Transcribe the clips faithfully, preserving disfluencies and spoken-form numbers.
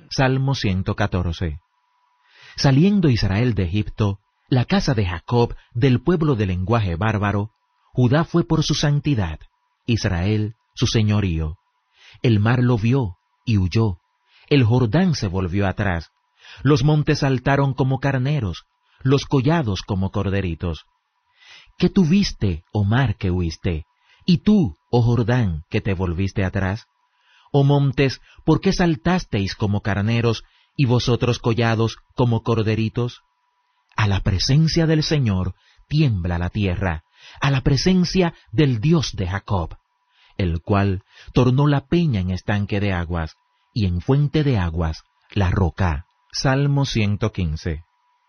Salmo ciento catorce. Saliendo Israel de Egipto, la casa de Jacob del pueblo de lenguaje bárbaro, Judá fue por su santidad, Israel su señorío. El mar lo vio y huyó, el Jordán se volvió atrás, los montes saltaron como carneros, los collados como corderitos. ¿Qué tuviste, oh mar, que huiste? ¿Y tú, oh Jordán, que te volviste atrás? Oh montes, ¿por qué saltasteis como carneros, y vosotros collados como corderitos? A la presencia del Señor tiembla la tierra, a la presencia del Dios de Jacob, el cual tornó la peña en estanque de aguas, y en fuente de aguas la roca. Salmo ciento quince.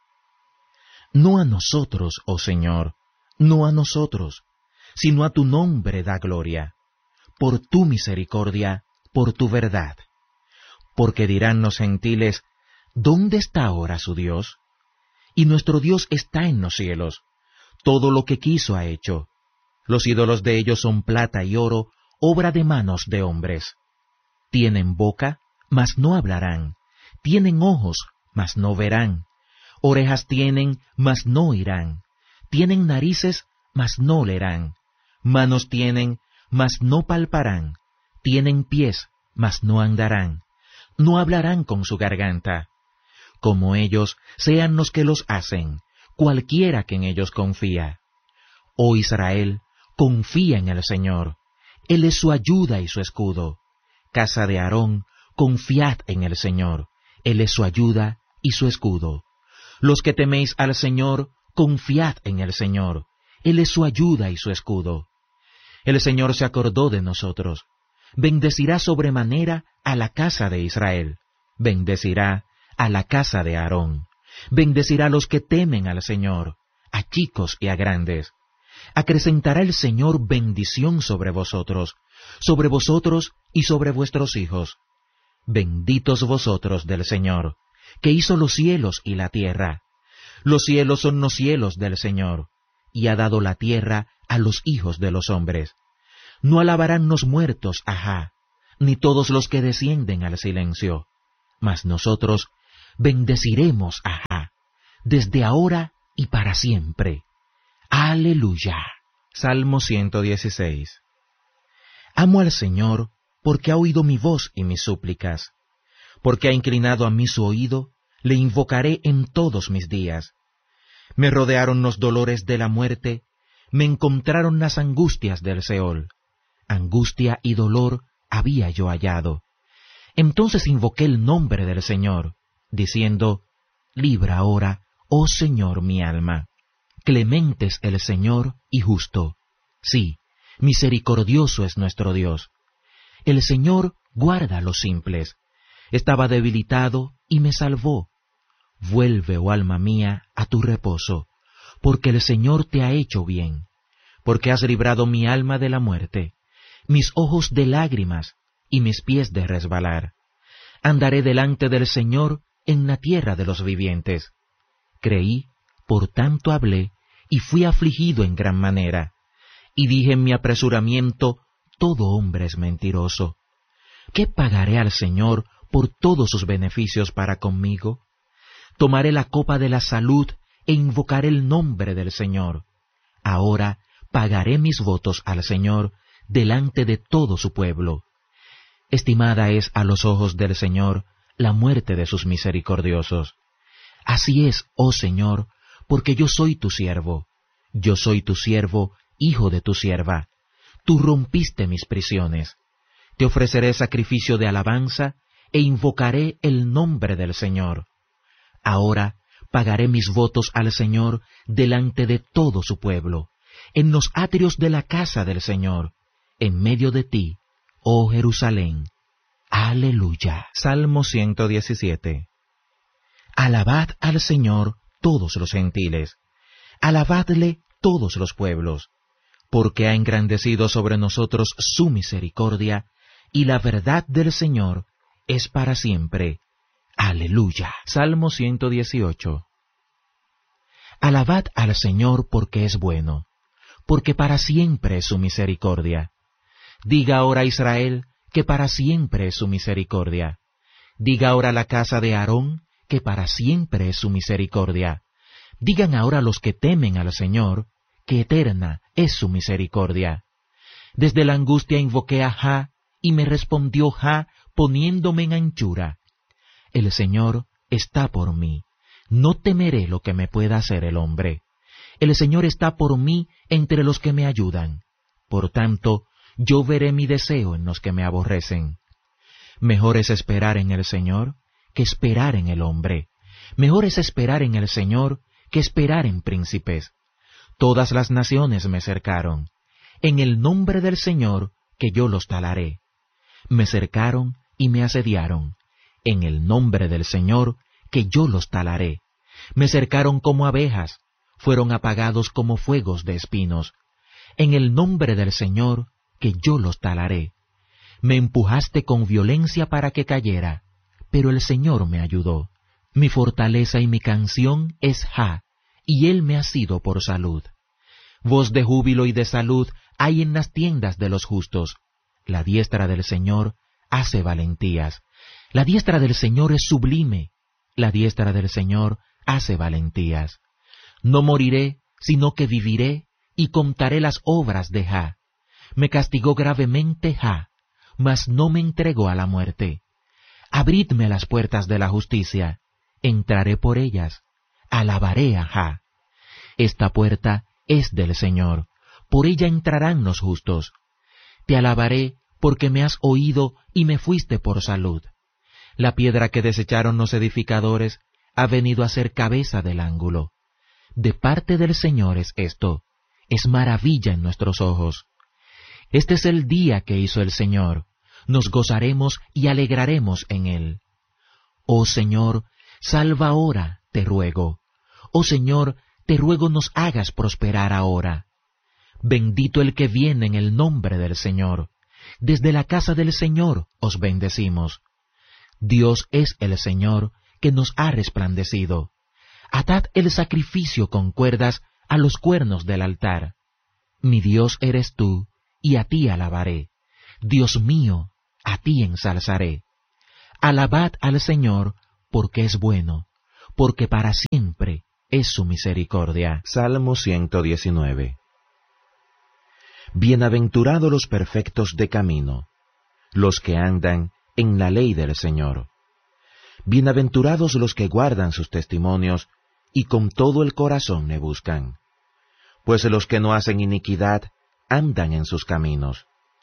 No a nosotros, oh Señor, no a nosotros, sino a tu nombre da gloria, por tu misericordia, por tu verdad. Porque dirán los gentiles, ¿dónde está ahora su Dios? Y nuestro Dios está en los cielos, todo lo que quiso ha hecho. Los ídolos de ellos son plata y oro, obra de manos de hombres. Tienen boca, mas no hablarán, tienen ojos, mas no verán, orejas tienen, mas no oirán, tienen narices, mas no olerán, manos tienen, mas no palparán, tienen pies, mas no andarán, no hablarán con su garganta. Como ellos sean los que los hacen, cualquiera que en ellos confía. Oh Israel, confía en el Señor, Él es su ayuda y su escudo. Casa de Aarón, confiad en el Señor, Él es su ayuda y su escudo. Los que teméis al Señor, confiad en el Señor, Él es su ayuda y su escudo. El Señor se acordó de nosotros, bendecirá sobremanera a la casa de Israel, bendecirá a la casa de Aarón, bendecirá a los que temen al Señor, a chicos y a grandes. Acrecentará el Señor bendición sobre vosotros, sobre vosotros y sobre vuestros hijos. Benditos vosotros del Señor, que hizo los cielos y la tierra. Los cielos son los cielos del Señor, y ha dado la tierra a los hijos de los hombres. No alabarán los muertos, ajá, ni todos los que descienden al silencio, mas nosotros bendeciremos, ajá, desde ahora y para siempre. Aleluya. Salmo ciento dieciséis. Amo al Señor porque ha oído mi voz y mis súplicas. Porque ha inclinado a mí su oído, le invocaré en todos mis días. Me rodearon los dolores de la muerte, me encontraron las angustias del Seol. Angustia y dolor había yo hallado. Entonces invoqué el nombre del Señor, diciendo, libra ahora, oh Señor, mi alma. Clemente es el Señor y justo. Sí, misericordioso es nuestro Dios. El Señor guarda a los simples. Estaba debilitado y me salvó. Vuelve, oh alma mía, a tu reposo, porque el Señor te ha hecho bien, porque has librado mi alma de la muerte, mis ojos de lágrimas y mis pies de resbalar. Andaré delante del Señor en la tierra de los vivientes. Creí, por tanto hablé, y fui afligido en gran manera. Y dije en mi apresuramiento, todo hombre es mentiroso. ¿Qué pagaré al Señor por todos sus beneficios para conmigo? Tomaré la copa de la salud e invocaré el nombre del Señor. Ahora pagaré mis votos al Señor delante de todo su pueblo. Estimada es a los ojos del Señor la muerte de sus misericordiosos. Así es, oh Señor, porque yo soy tu siervo. Yo soy tu siervo, hijo de tu sierva. Tú rompiste mis prisiones. Te ofreceré sacrificio de alabanza e invocaré el nombre del Señor. Ahora pagaré mis votos al Señor delante de todo su pueblo, en los atrios de la casa del Señor, en medio de ti, oh Jerusalén. Aleluya. Salmo ciento diecisiete. Alabad al Señor todos los gentiles, alabadle todos los pueblos, porque ha engrandecido sobre nosotros su misericordia, y la verdad del Señor es para siempre. Aleluya. Salmo ciento dieciocho. Alabad al Señor porque es bueno, porque para siempre es su misericordia. Diga ahora Israel que para siempre es su misericordia. Diga ahora la casa de Aarón, que para siempre es su misericordia. Digan ahora los que temen al Señor, que eterna es su misericordia. Desde la angustia invoqué a Jah, y me respondió Jah, poniéndome en anchura. El Señor está por mí, no temeré lo que me pueda hacer el hombre. El Señor está por mí entre los que me ayudan. Por tanto, yo veré mi deseo en los que me aborrecen. Mejor es esperar en el Señor que esperar en el hombre. Mejor es esperar en el Señor que esperar en príncipes. Todas las naciones me cercaron. En el nombre del Señor que yo los talaré. Me cercaron y me asediaron. En el nombre del Señor que yo los talaré. Me cercaron como abejas, fueron apagados como fuegos de espinos. En el nombre del Señor que yo los talaré. Me empujaste con violencia para que cayera, pero el Señor me ayudó. Mi fortaleza y mi canción es Jah, y él me ha sido por salud. Voz de júbilo y de salud hay en las tiendas de los justos. La diestra del Señor hace valentías. La diestra del Señor es sublime. La diestra del Señor hace valentías. No moriré, sino que viviré, y contaré las obras de Jah. Me castigó gravemente Jah, mas no me entregó a la muerte. Abridme las puertas de la justicia, entraré por ellas, alabaré a Jah. Esta puerta es del Señor, por ella entrarán los justos. Te alabaré porque me has oído y me fuiste por salud. La piedra que desecharon los edificadores ha venido a ser cabeza del ángulo. De parte del Señor es esto, es maravilla en nuestros ojos. Este es el día que hizo el Señor, nos gozaremos y alegraremos en él. Oh Señor, salva ahora, te ruego. Oh Señor, te ruego nos hagas prosperar ahora. Bendito el que viene en el nombre del Señor. Desde la casa del Señor os bendecimos. Dios es el Señor que nos ha resplandecido. Atad el sacrificio con cuerdas a los cuernos del altar. Mi Dios eres tú, y a ti alabaré. Dios mío, a ti ensalzaré. Alabad al Señor, porque es bueno, porque para siempre es su misericordia. Salmo ciento diecinueve. Bienaventurados los perfectos de camino, los que andan en la ley del Señor. Bienaventurados los que guardan sus testimonios y con todo el corazón le buscan. Pues los que no hacen iniquidad andan en sus caminos.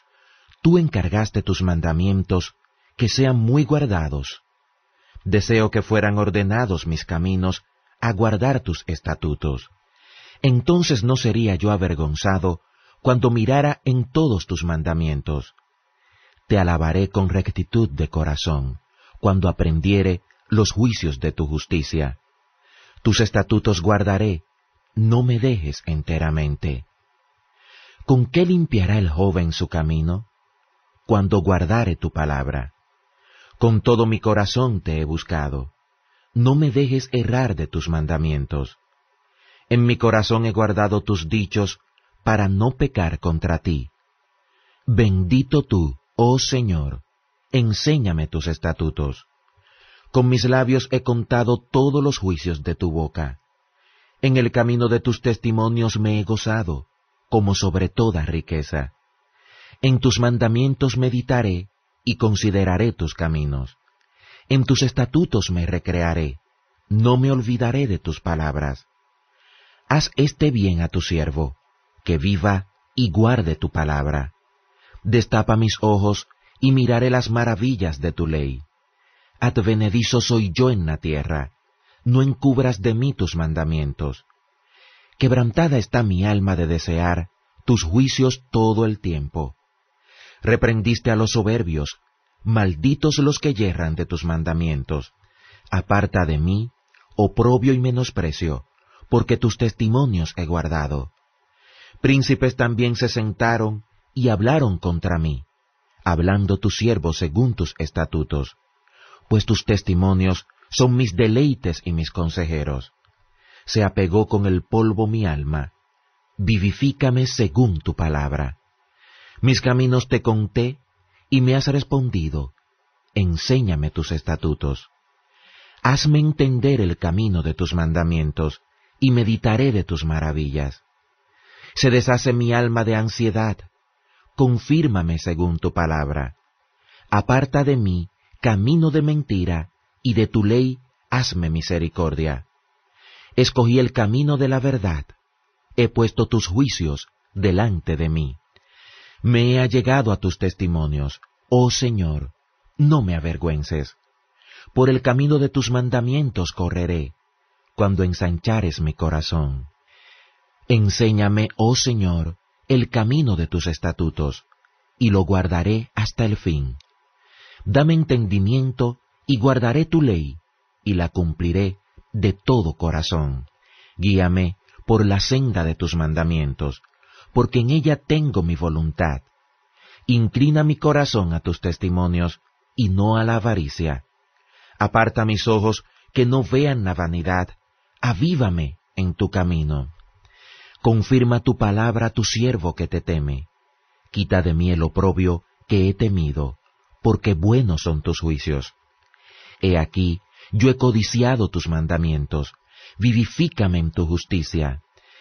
Tú encargaste tus mandamientos que sean muy guardados. Deseo que fueran ordenados mis caminos a guardar tus estatutos. Entonces no sería yo avergonzado cuando mirara en todos tus mandamientos. Te alabaré con rectitud de corazón, cuando aprendiere los juicios de tu justicia. Tus estatutos guardaré, no me dejes enteramente. ¿Con qué limpiará el joven su camino? Cuando guardare tu palabra. Con todo mi corazón te he buscado. No me dejes errar de tus mandamientos. En mi corazón he guardado tus dichos para no pecar contra ti. Bendito tú, oh Señor, enséñame tus estatutos. Con mis labios he contado todos los juicios de tu boca. En el camino de tus testimonios me he gozado, como sobre toda riqueza. En tus mandamientos meditaré y consideraré tus caminos. En tus estatutos me recrearé, no me olvidaré de tus palabras. Haz este bien a tu siervo, que viva y guarde tu palabra. Destapa mis ojos y miraré las maravillas de tu ley. Advenedizo soy yo en la tierra, no encubras de mí tus mandamientos. Quebrantada está mi alma de desear tus juicios todo el tiempo. Reprendiste a los soberbios, malditos los que yerran de tus mandamientos. Aparta de mí oprobio y menosprecio, porque tus testimonios he guardado. Príncipes también se sentaron y hablaron contra mí, hablando tu siervo según tus estatutos, pues tus testimonios son mis deleites y mis consejeros. Se apegó con el polvo mi alma, vivifícame según tu palabra. Mis caminos te conté, y me has respondido, enséñame tus estatutos. Hazme entender el camino de tus mandamientos, y meditaré de tus maravillas. Se deshace mi alma de ansiedad, confírmame según tu palabra. Aparta de mí camino de mentira, y de tu ley hazme misericordia. Escogí el camino de la verdad, he puesto tus juicios delante de mí. Me he allegado a tus testimonios, oh Señor, no me avergüences. Por el camino de tus mandamientos correré, cuando ensanchares mi corazón. Enséñame, oh Señor, el camino de tus estatutos, y lo guardaré hasta el fin. Dame entendimiento, y guardaré tu ley, y la cumpliré de todo corazón. Guíame por la senda de tus mandamientos, porque en ella tengo mi voluntad. Inclina mi corazón a tus testimonios, y no a la avaricia. Aparta mis ojos que no vean la vanidad, avívame en tu camino. Confirma tu palabra a tu siervo que te teme. Quita de mí el oprobio que he temido, porque buenos son tus juicios. He aquí, yo he codiciado tus mandamientos, vivifícame en tu justicia.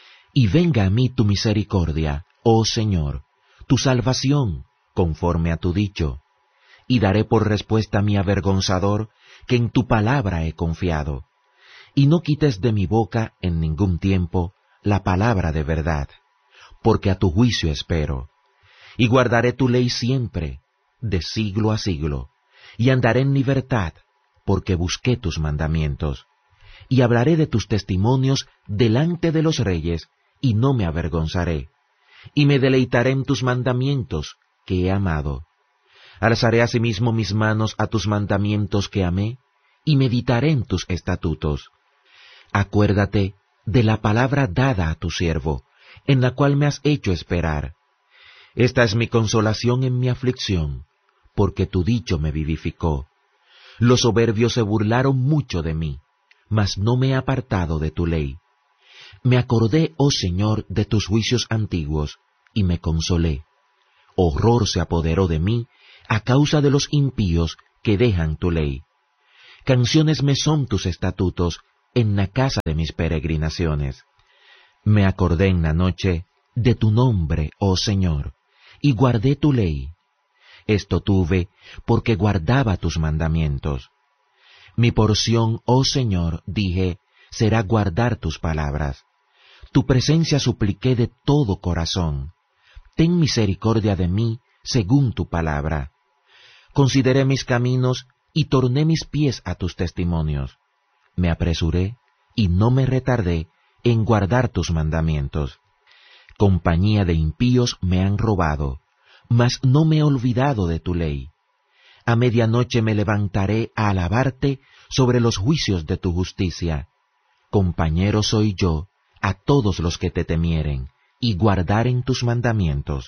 Y venga a mí tu misericordia, oh Señor, tu salvación, conforme a tu dicho. Y daré por respuesta a mi avergonzador, que en tu palabra he confiado. Y no quites de mi boca en ningún tiempo la palabra de verdad, porque a tu juicio espero. Y guardaré tu ley siempre, de siglo a siglo, y andaré en libertad, porque busqué tus mandamientos. Y hablaré de tus testimonios delante de los reyes, y no me avergonzaré. Y me deleitaré en tus mandamientos, que he amado. Alzaré asimismo mis manos a tus mandamientos que amé, y meditaré en tus estatutos. Acuérdate de la palabra dada a tu siervo, en la cual me has hecho esperar. Esta es mi consolación en mi aflicción, porque tu dicho me vivificó. Los soberbios se burlaron mucho de mí, mas no me he apartado de tu ley. Me acordé, oh Señor, de tus juicios antiguos, y me consolé. Horror se apoderó de mí a causa de los impíos que dejan tu ley. Canciones me son tus estatutos en la casa de mis peregrinaciones. Me acordé en la noche de tu nombre, oh Señor, y guardé tu ley. Esto tuve porque guardaba tus mandamientos. Mi porción, oh Señor, dije, será guardar tus palabras. Tu presencia supliqué de todo corazón. Ten misericordia de mí según tu palabra. Consideré mis caminos y torné mis pies a tus testimonios. Me apresuré y no me retardé en guardar tus mandamientos. Compañía de impíos me han robado, mas no me he olvidado de tu ley. A medianoche me levantaré a alabarte sobre los juicios de tu justicia. Compañero soy yo a todos los que te temieren y guardaren tus mandamientos.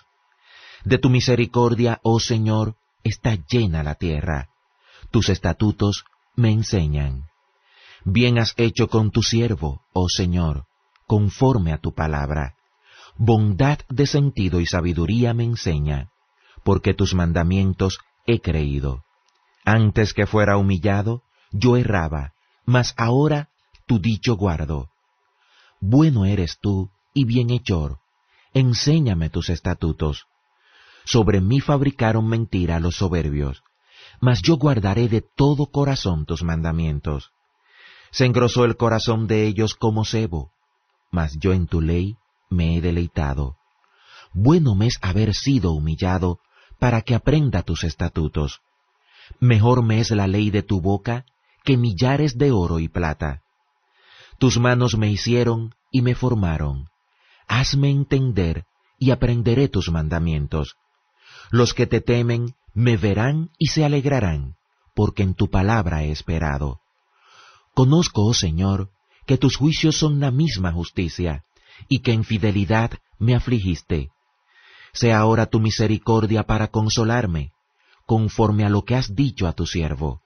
De tu misericordia, oh Señor, está llena la tierra. Tus estatutos me enseñan. Bien has hecho con tu siervo, oh Señor, conforme a tu palabra. Bondad de sentido y sabiduría me enseña, porque tus mandamientos he creído. Antes que fuera humillado, yo erraba, mas ahora tu dicho guardo. Bueno eres tú y bienhechor, enséñame tus estatutos. Sobre mí fabricaron mentira los soberbios, mas yo guardaré de todo corazón tus mandamientos. Se engrosó el corazón de ellos como sebo, mas yo en tu ley me he deleitado. Bueno me es haber sido humillado, para que aprenda tus estatutos. Mejor me es la ley de tu boca que millares de oro y plata. Tus manos me hicieron y me formaron. Hazme entender y aprenderé tus mandamientos. Los que te temen me verán y se alegrarán, porque en tu palabra he esperado. Conozco, oh Señor, que tus juicios son la misma justicia, y que en fidelidad me afligiste. Sea ahora tu misericordia para consolarme, conforme a lo que has dicho a tu siervo.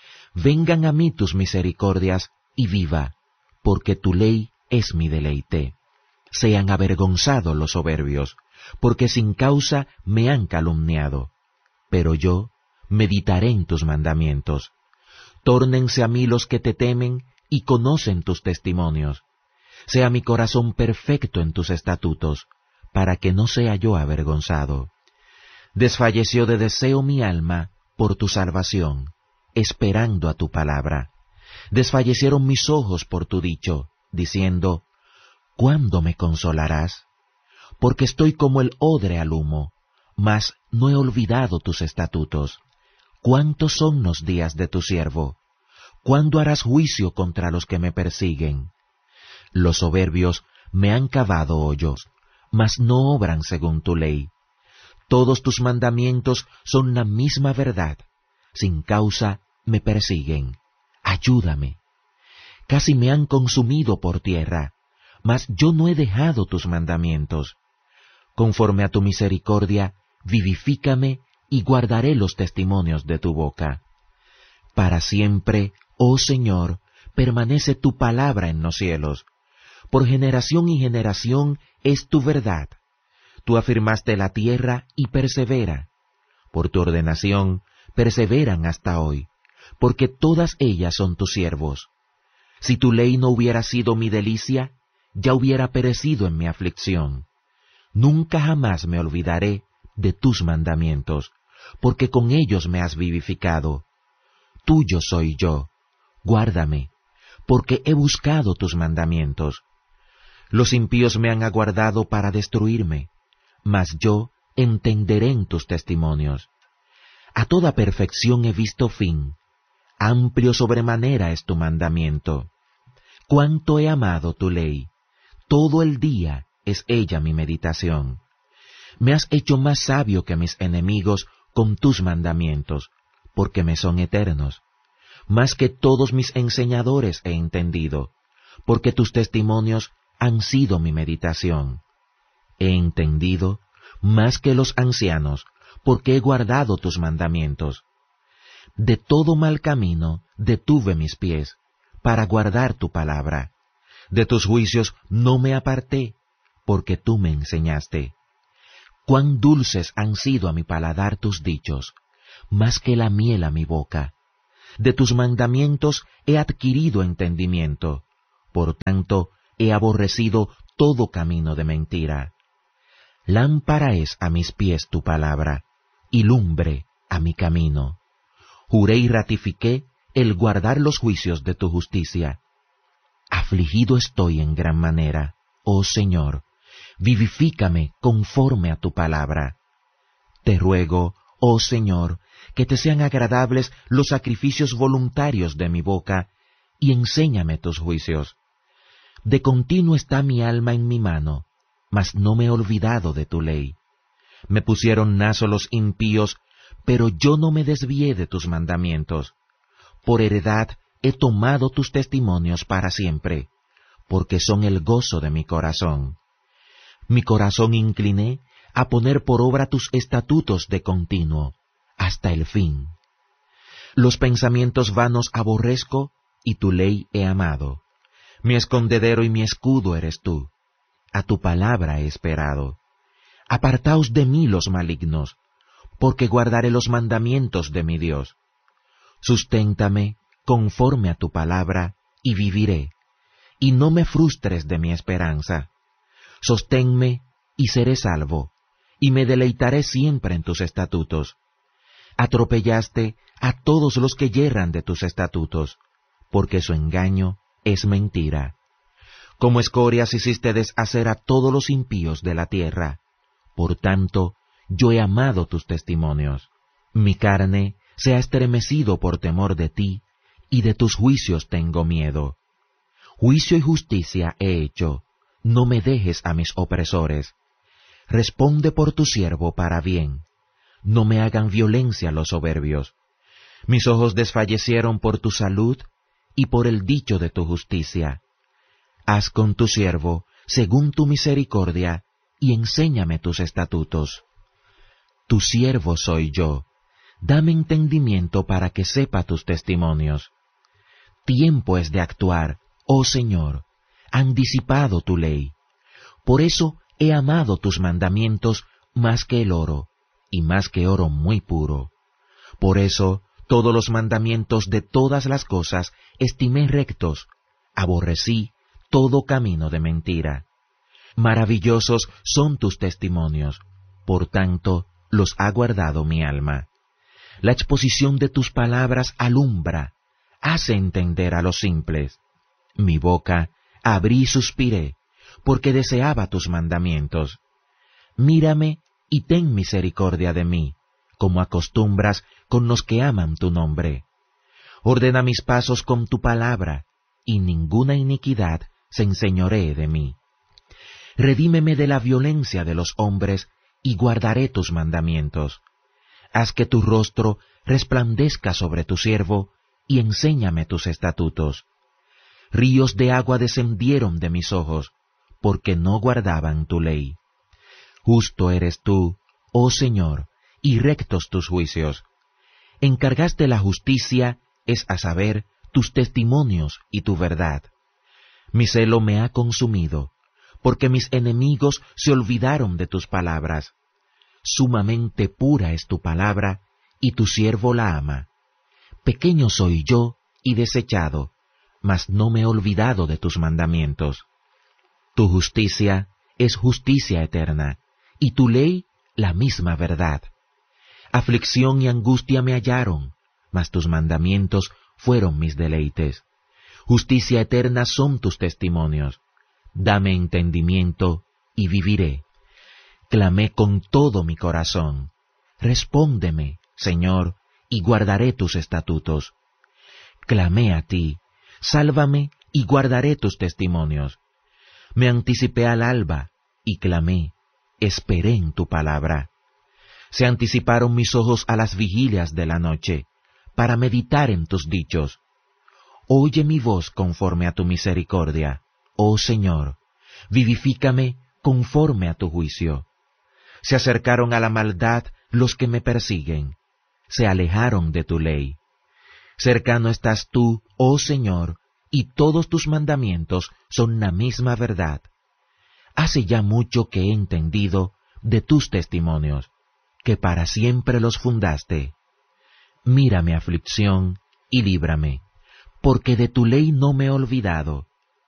Vengan a mí tus misericordias, y viva, porque tu ley es mi deleite. Sean avergonzados los soberbios, porque sin causa me han calumniado. Pero yo, meditaré en tus mandamientos. Tórnense a mí los que te temen y conocen tus testimonios. Sea mi corazón perfecto en tus estatutos, para que no sea yo avergonzado. Desfalleció de deseo mi alma por tu salvación, esperando a tu palabra. Desfallecieron mis ojos por tu dicho, diciendo, ¿cuándo me consolarás? Porque estoy como el odre al humo, mas no he olvidado tus estatutos. ¿Cuántos son los días de tu siervo? ¿Cuándo harás juicio contra los que me persiguen? Los soberbios me han cavado hoyos, mas no obran según tu ley. Todos tus mandamientos son la misma verdad. Sin causa me persiguen. Ayúdame. Casi me han consumido por tierra, mas yo no he dejado tus mandamientos. Conforme a tu misericordia, vivifícame y guardaré los testimonios de tu boca. Para siempre, oh Señor, permanece tu palabra en los cielos. Por generación y generación es tu verdad. Tú afirmaste la tierra y persevera. Por tu ordenación perseveran hasta hoy, porque todas ellas son tus siervos. Si tu ley no hubiera sido mi delicia, ya hubiera perecido en mi aflicción. Nunca jamás me olvidaré de tus mandamientos, porque con ellos me has vivificado. Tuyo soy yo, guárdame, porque he buscado tus mandamientos. Los impíos me han aguardado para destruirme, mas yo entenderé en tus testimonios. A toda perfección he visto fin, amplio sobremanera es tu mandamiento. Cuánto he amado tu ley, todo el día es ella mi meditación. Me has hecho más sabio que mis enemigos con tus mandamientos, porque me son eternos. Más que todos mis enseñadores he entendido, porque tus testimonios han sido mi meditación. He entendido más que los ancianos, porque he guardado tus mandamientos. De todo mal camino detuve mis pies, para guardar tu palabra. De tus juicios no me aparté, porque tú me enseñaste. Cuán dulces han sido a mi paladar tus dichos, más que la miel a mi boca. De tus mandamientos he adquirido entendimiento, por tanto he aborrecido todo camino de mentira. Lámpara es a mis pies tu palabra, y lumbre a mi camino. Juré y ratifiqué el guardar los juicios de tu justicia. Afligido estoy en gran manera, oh Señor, vivifícame conforme a tu palabra. Te ruego, oh Señor, que te sean agradables los sacrificios voluntarios de mi boca, y enséñame tus juicios. De continuo está mi alma en mi mano, mas no me he olvidado de tu ley. Me pusieron lazo los impíos, pero yo no me desvié de tus mandamientos. Por heredad he tomado tus testimonios para siempre, porque son el gozo de mi corazón. Mi corazón incliné a poner por obra tus estatutos de continuo, hasta el fin. Los pensamientos vanos aborrezco, y tu ley he amado. Mi escondedero y mi escudo eres tú. A tu palabra he esperado. Apartaos de mí los malignos, porque guardaré los mandamientos de mi Dios. Susténtame conforme a tu palabra, y viviré, y no me frustres de mi esperanza. Sosténme, y seré salvo, y me deleitaré siempre en tus estatutos. Atropellaste a todos los que yerran de tus estatutos, porque su engaño es mentira. Como escorias hiciste deshacer a todos los impíos de la tierra. Por tanto, yo he amado tus testimonios. Mi carne se ha estremecido por temor de ti, y de tus juicios tengo miedo. Juicio y justicia he hecho, no me dejes a mis opresores. Responde por tu siervo para bien, no me hagan violencia los soberbios. Mis ojos desfallecieron por tu salud y por el dicho de tu justicia. Haz con tu siervo según tu misericordia, y enséñame tus estatutos. Tu siervo soy yo, dame entendimiento para que sepa tus testimonios. Tiempo es de actuar, oh Señor, han disipado tu ley. Por eso he amado tus mandamientos más que el oro, y más que oro muy puro. Por eso, todos los mandamientos de todas las cosas estimé rectos, aborrecí todo camino de mentira. Maravillosos son tus testimonios, por tanto, los ha guardado mi alma. La exposición de tus palabras alumbra, hace entender a los simples. Mi boca abrí y suspiré, porque deseaba tus mandamientos. Mírame y ten misericordia de mí, como acostumbras con los que aman tu nombre. Ordena mis pasos con tu palabra, y ninguna iniquidad se enseñoree de mí. Redímeme de la violencia de los hombres, y guardaré tus mandamientos. Haz que tu rostro resplandezca sobre tu siervo, y enséñame tus estatutos. Ríos de agua descendieron de mis ojos, porque no guardaban tu ley. Justo eres tú, oh Señor, y rectos tus juicios. Encargaste la justicia, es a saber, tus testimonios y tu verdad. Mi celo me ha consumido, porque mis enemigos se olvidaron de tus palabras. Sumamente pura es tu palabra, y tu siervo la ama. Pequeño soy yo y desechado, mas no me he olvidado de tus mandamientos. Tu justicia es justicia eterna, y tu ley la misma verdad. Aflicción y angustia me hallaron, mas tus mandamientos fueron mis deleites. Justicia eterna son tus testimonios. Dame entendimiento y viviré. Clamé con todo mi corazón. Respóndeme, Señor, y guardaré tus estatutos. Clamé a ti, sálvame y guardaré tus testimonios. Me anticipé al alba y clamé, esperé en tu palabra. Se anticiparon mis ojos a las vigilias de la noche, para meditar en tus dichos. Oye mi voz conforme a tu misericordia, oh Señor, vivifícame conforme a tu juicio. Se acercaron a la maldad los que me persiguen, se alejaron de tu ley. Cercano estás tú, oh Señor, y todos tus mandamientos son la misma verdad. Hace ya mucho que he entendido de tus testimonios, que para siempre los fundaste. Mira mi aflicción y líbrame, porque de tu ley no me he olvidado.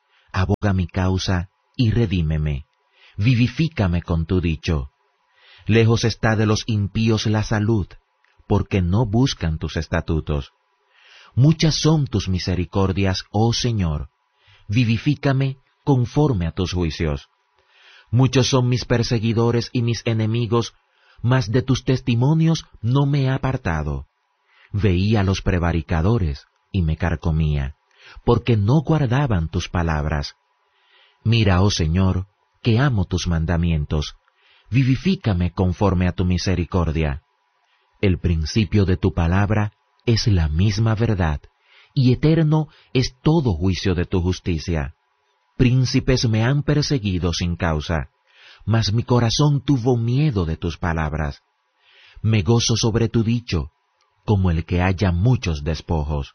Aboga mi causa y redímeme, vivifícame con tu dicho. Lejos está de los impíos la salud, porque no buscan tus estatutos. Muchas son tus misericordias, oh Señor, vivifícame conforme a tus juicios. Muchos son mis perseguidores y mis enemigos, mas de tus testimonios no me he apartado. Veía a los prevaricadores y me carcomía, porque no guardaban tus palabras. Mira, oh Señor, que amo tus mandamientos, vivifícame conforme a tu misericordia. El principio de tu palabra es la misma verdad, y eterno es todo juicio de tu justicia. Príncipes me han perseguido sin causa, mas mi corazón tuvo miedo de tus palabras. Me gozo sobre tu dicho, como el que haya muchos despojos.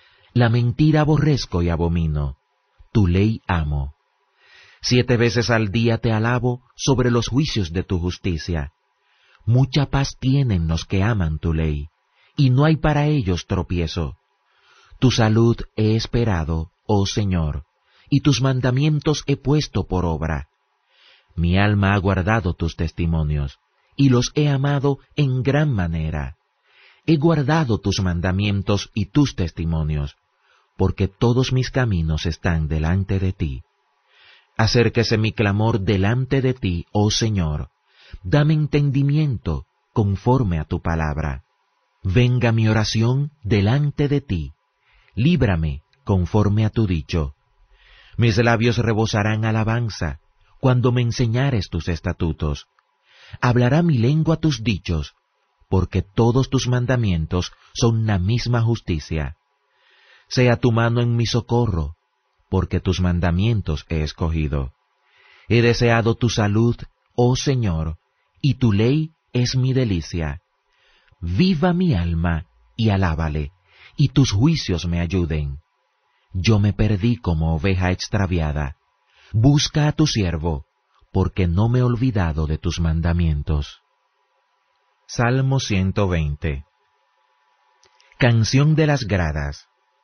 La mentira aborrezco y abomino, tu ley amo. Siete veces al día te alabo sobre los juicios de tu justicia. Mucha paz tienen los que aman tu ley, y no hay para ellos tropiezo. Tu salud he esperado, oh Señor, y tus mandamientos he puesto por obra. Mi alma ha guardado tus testimonios, y los he amado en gran manera. He guardado tus mandamientos y tus testimonios, porque todos mis caminos están delante de ti. Acérquese mi clamor delante de ti, oh Señor. Dame entendimiento conforme a tu palabra. Venga mi oración delante de ti. Líbrame conforme a tu dicho. Mis labios rebosarán alabanza cuando me enseñares tus estatutos. Hablará mi lengua tus dichos, porque todos tus mandamientos son la misma justicia. Sea tu mano en mi socorro, porque tus mandamientos he escogido. He deseado tu salud, oh Señor, y tu ley es mi delicia. Viva mi alma y alábale, y tus juicios me ayuden. Yo me perdí como oveja extraviada. Busca a tu siervo, porque no me he olvidado de tus mandamientos. Salmo ciento veinte. Canción de las gradas.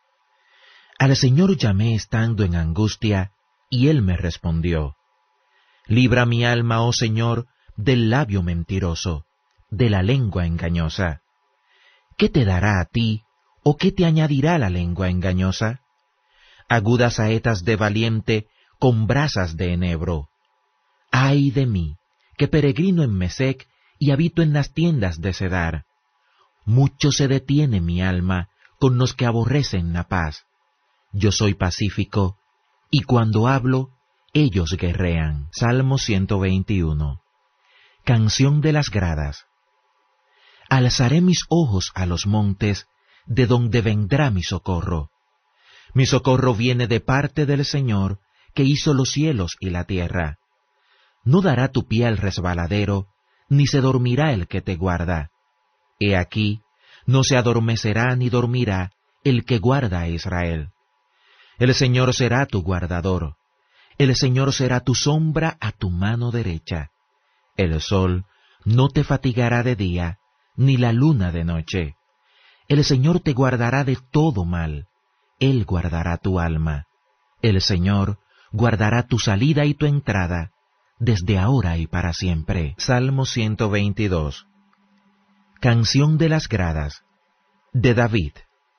Al Señor llamé estando en angustia, y Él me respondió. Libra mi alma, oh Señor, del labio mentiroso, de la lengua engañosa. ¿Qué te dará a ti, o qué te añadirá la lengua engañosa? Agudas saetas de valiente, con brasas de enebro. ¡Ay de mí, que peregrino en Mesec y habito en las tiendas de Cedar! Mucho se detiene mi alma con los que aborrecen la paz. Yo soy pacífico, y cuando hablo, ellos guerrean. Salmo ciento veintiuno. Canción de las gradas. Alzaré mis ojos a los montes, de donde vendrá mi socorro. Mi socorro viene de parte del Señor, que hizo los cielos y la tierra. No dará tu pie al resbaladero, ni se dormirá el que te guarda. He aquí, no se adormecerá ni dormirá el que guarda a Israel. El Señor será tu guardador. El Señor será tu sombra a tu mano derecha. El sol no te fatigará de día, ni la luna de noche. El Señor te guardará de todo mal. Él guardará tu alma. El Señor guardará tu salida y tu entrada, desde ahora y para siempre. Salmo ciento veintidós. Canción de las gradas. De David.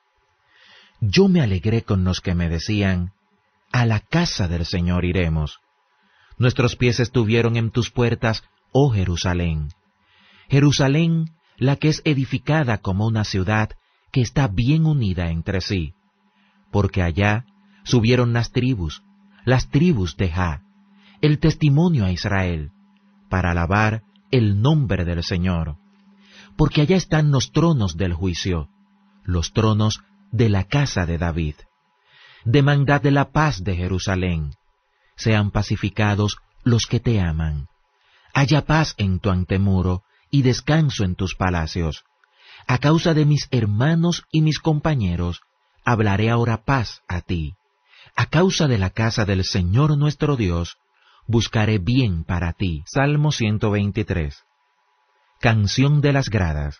Yo me alegré con los que me decían, a la casa del Señor iremos. Nuestros pies estuvieron en tus puertas, oh Jerusalén. Jerusalén, la que es edificada como una ciudad que está bien unida entre sí. Porque allá subieron las tribus, las tribus de Ja, el testimonio a Israel, para alabar el nombre del Señor. Porque allá están los tronos del juicio, los tronos de la casa de David. Demandad de la paz de Jerusalén. Sean pacificados los que te aman. Haya paz en tu antemuro y descanso en tus palacios. A causa de mis hermanos y mis compañeros, hablaré ahora paz a ti. A causa de la casa del Señor nuestro Dios, buscaré bien para ti. Salmo ciento veintitrés. Canción de las gradas.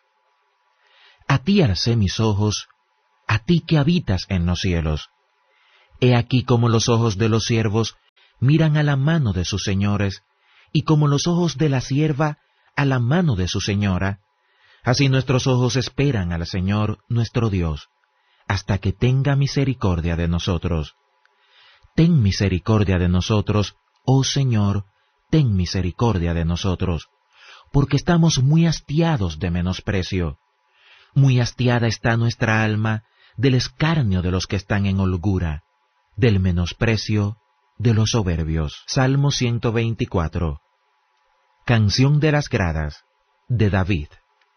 A ti alcé mis ojos, a ti que habitas en los cielos. He aquí como los ojos de los siervos miran a la mano de sus señores, y como los ojos de la sierva a la mano de su señora, así nuestros ojos esperan al Señor nuestro Dios, hasta que tenga misericordia de nosotros. Ten misericordia de nosotros, oh Señor, ten misericordia de nosotros, porque estamos muy hastiados de menosprecio. Muy hastiada está nuestra alma del escarnio de los que están en holgura, del menosprecio de los soberbios. Salmo ciento veinticuatro. Canción de las gradas, de David.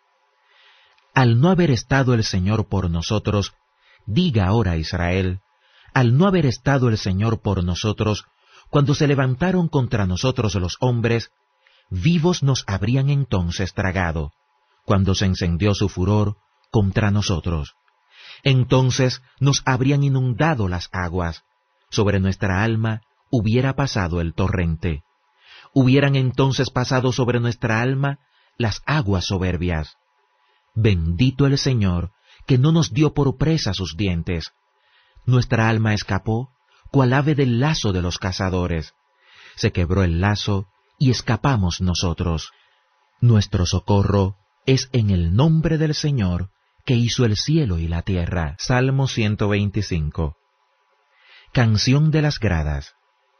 Al no haber estado el Señor por nosotros, diga ahora Israel, al no haber estado el Señor por nosotros, cuando se levantaron contra nosotros los hombres, vivos nos habrían entonces tragado, cuando se encendió su furor contra nosotros. Entonces nos habrían inundado las aguas, sobre nuestra alma hubiera pasado el torrente. Hubieran entonces pasado sobre nuestra alma las aguas soberbias. Bendito el Señor, que no nos dio por presa sus dientes. Nuestra alma escapó, cual ave del lazo de los cazadores. Se quebró el lazo, y escapamos nosotros. Nuestro socorro es en el nombre del Señor, que hizo el cielo y la tierra. Salmo ciento veinticinco. Canción de las gradas.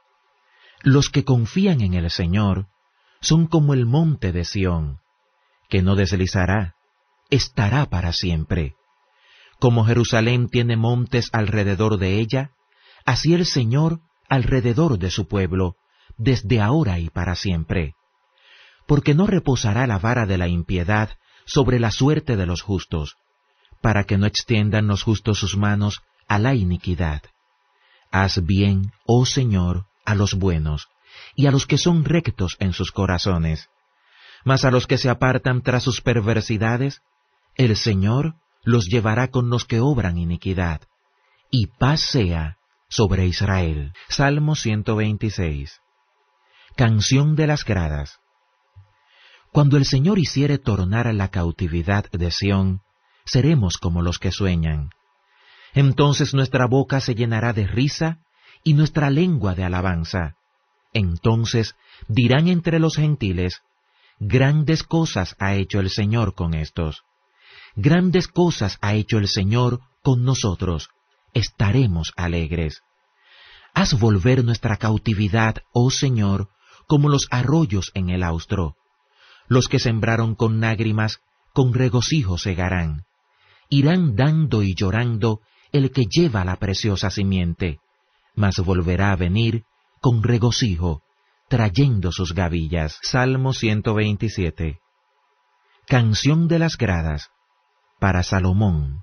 Los que confían en el Señor son como el monte de Sión, que no deslizará, estará para siempre. Como Jerusalén tiene montes alrededor de ella, así el Señor alrededor de su pueblo, desde ahora y para siempre. Porque no reposará la vara de la impiedad sobre la suerte de los justos, para que no extiendan los justos sus manos a la iniquidad. Haz bien, oh Señor, a los buenos, y a los que son rectos en sus corazones. Mas a los que se apartan tras sus perversidades, el Señor los llevará con los que obran iniquidad, y paz sea sobre Israel. Salmo ciento veintiséis. Canción de las gradas. Cuando el Señor hiciere tornar a la cautividad de Sión, seremos como los que sueñan. Entonces nuestra boca se llenará de risa y nuestra lengua de alabanza. Entonces dirán entre los gentiles, grandes cosas ha hecho el Señor con estos. Grandes cosas ha hecho el Señor con nosotros. Estaremos alegres. Haz volver nuestra cautividad, oh Señor, como los arroyos en el austro. Los que sembraron con lágrimas, con regocijo segarán. Irán dando y llorando el que lleva la preciosa simiente, mas volverá a venir con regocijo, trayendo sus gavillas. Salmo ciento veintisiete. Canción de las gradas, para Salomón.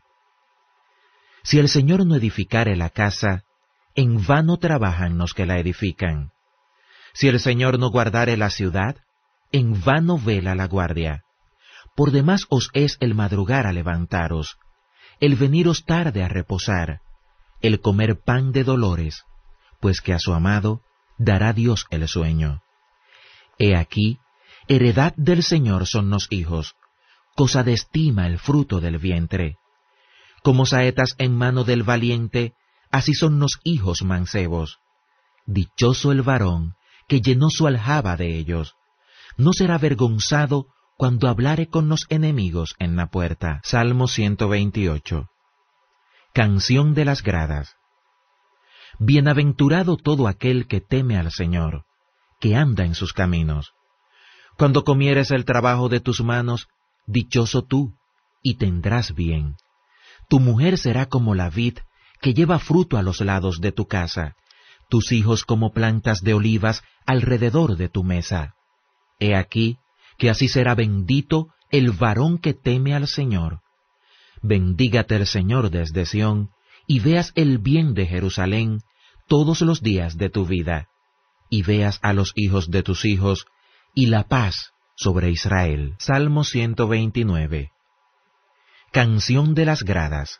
Si el Señor no edificare la casa, en vano trabajan los que la edifican. Si el Señor no guardare la ciudad, en vano vela la guardia. Por demás os es el madrugar a levantaros, el veniros tarde a reposar, el comer pan de dolores, pues que a su amado dará Dios el sueño. He aquí, heredad del Señor son los hijos, cosa de estima el fruto del vientre. Como saetas en mano del valiente, así son los hijos mancebos. Dichoso el varón que llenó su aljaba de ellos. No será avergonzado cuando hablare con los enemigos en la puerta. Salmo ciento veintiocho. Canción de las gradas. Bienaventurado todo aquel que teme al Señor, que anda en sus caminos. Cuando comieres el trabajo de tus manos, dichoso tú, y tendrás bien. Tu mujer será como la vid, que lleva fruto a los lados de tu casa, tus hijos como plantas de olivas alrededor de tu mesa. He aquí, que así será bendito el varón que teme al Señor. Bendígate el Señor desde Sión, y veas el bien de Jerusalén todos los días de tu vida, y veas a los hijos de tus hijos, y la paz sobre Israel. Salmo ciento veintinueve. Canción de las gradas.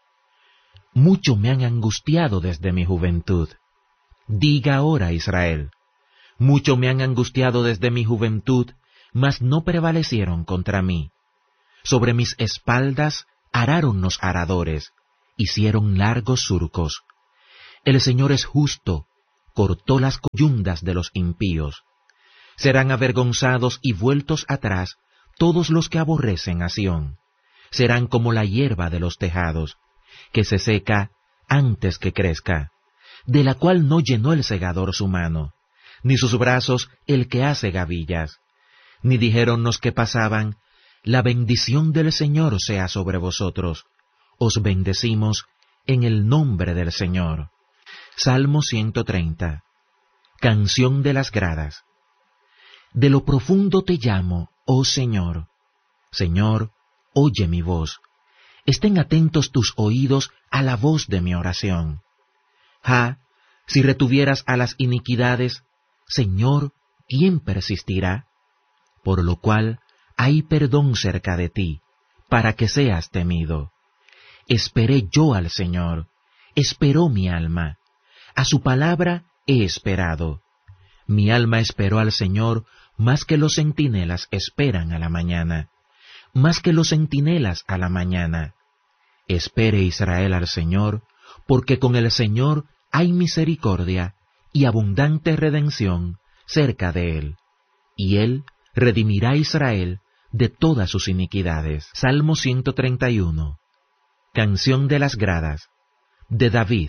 Mucho me han angustiado desde mi juventud. Diga ahora Israel, mucho me han angustiado desde mi juventud, mas no prevalecieron contra mí. Sobre mis espaldas araron los aradores, hicieron largos surcos. El Señor es justo, cortó las coyundas de los impíos. Serán avergonzados y vueltos atrás todos los que aborrecen a Sión. Serán como la hierba de los tejados, que se seca antes que crezca, de la cual no llenó el segador su mano, ni sus brazos el que hace gavillas. Ni dijeron los que pasaban, la bendición del Señor sea sobre vosotros. Os bendecimos en el nombre del Señor. Salmo ciento treinta. Canción de las gradas. De lo profundo te llamo, oh Señor. Señor, oye mi voz. Estén atentos tus oídos a la voz de mi oración. Ja, si retuvieras a las iniquidades, Señor, ¿quién persistirá? Por lo cual hay perdón cerca de ti, para que seas temido. Esperé yo al Señor, esperó mi alma. A su palabra he esperado. Mi alma esperó al Señor más que los centinelas esperan a la mañana, más que los centinelas a la mañana. Espere Israel al Señor, porque con el Señor hay misericordia y abundante redención cerca de él, y él redimirá a Israel de todas sus iniquidades. Salmo ciento treinta y uno. Canción de las gradas, de David.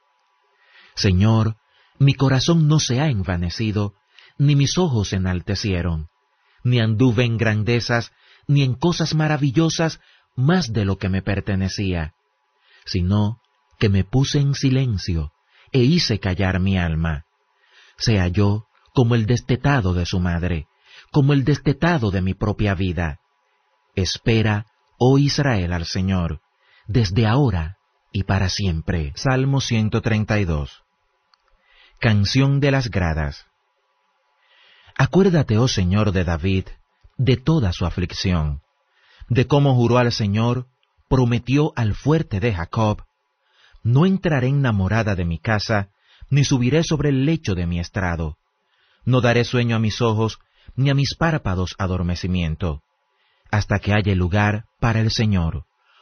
Señor, mi corazón no se ha envanecido, ni mis ojos se enaltecieron, ni anduve en grandezas, ni en cosas maravillosas más de lo que me pertenecía, sino que me puse en silencio e hice callar mi alma. Sea yo como el destetado de su madre, como el destetado de mi propia vida. Espera, oh Israel, al Señor, desde ahora y para siempre. Salmo ciento treinta y dos. Canción de las gradas. Acuérdate, oh Señor, de David, de toda su aflicción, de cómo juró al Señor, prometió al fuerte de Jacob: no entraré en la morada de mi casa, ni subiré sobre el lecho de mi estrado. No daré sueño a mis ojos, ni a mis párpados adormecimiento, hasta que haya lugar para el Señor,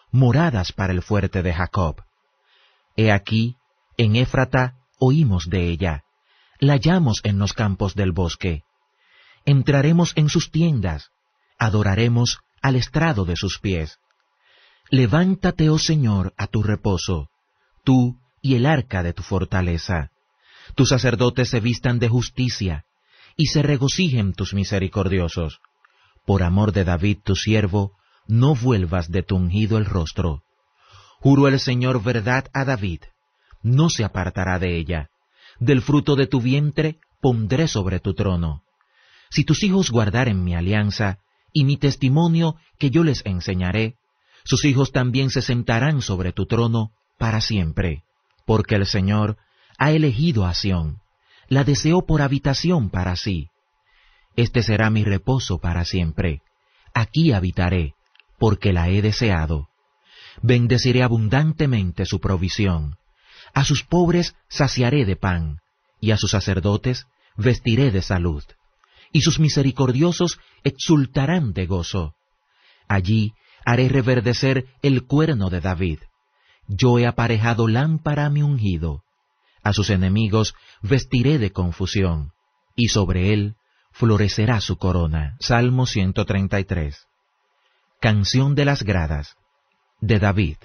moradas para el fuerte de Jacob. He aquí, en Éfrata oímos de ella, la hallamos en los campos del bosque. Entraremos en sus tiendas, adoraremos al estrado de sus pies. Levántate, oh Señor, a tu reposo, tú y el arca de tu fortaleza. Tus sacerdotes se vistan de justicia, y se regocijen tus misericordiosos. Por amor de David tu siervo, no vuelvas de tu ungido el rostro. Juró el Señor verdad a David, no se apartará de ella. Del fruto de tu vientre pondré sobre tu trono. Si tus hijos guardaren mi alianza y mi testimonio que yo les enseñaré, sus hijos también se sentarán sobre tu trono para siempre, porque el Señor ha elegido a Sión, la deseó por habitación para sí. Este será mi reposo para siempre, aquí habitaré, porque la he deseado. Bendeciré abundantemente su provisión, a sus pobres saciaré de pan, y a sus sacerdotes vestiré de salud, y sus misericordiosos exultarán de gozo. Allí haré reverdecer el cuerno de David. Yo he aparejado lámpara a mi ungido. A sus enemigos vestiré de confusión, y sobre él florecerá su corona. Salmo ciento treinta y tres. Canción de las gradas, de David.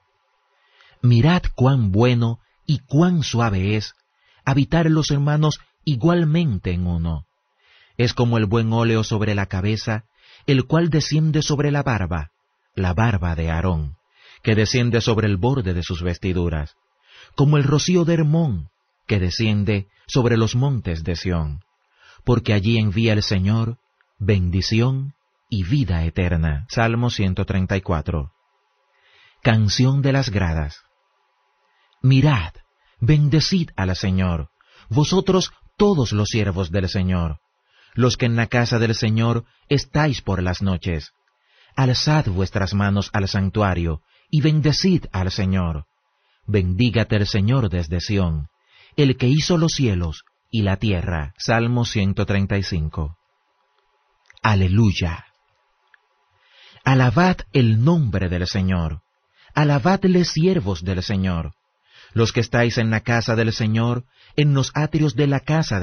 Mirad cuán bueno y cuán suave es habitar los hermanos igualmente en uno. Es como el buen óleo sobre la cabeza, el cual desciende sobre la barba, la barba de Aarón, que desciende sobre el borde de sus vestiduras, como el rocío de Hermón, que desciende sobre los montes de Sión, porque allí envía el Señor bendición y vida eterna. Salmo ciento treinta y cuatro. Canción de las gradas. Mirad, bendecid al Señor, vosotros todos los siervos del Señor, los que en la casa del Señor estáis por las noches. Alzad vuestras manos al santuario, y bendecid al Señor. Bendígate el Señor desde Sión, el que hizo los cielos y la tierra. Salmo ciento treinta y cinco. Aleluya. Alabad el nombre del Señor. Alabadle siervos del Señor. Los que estáis en la casa del Señor, en los atrios de la casa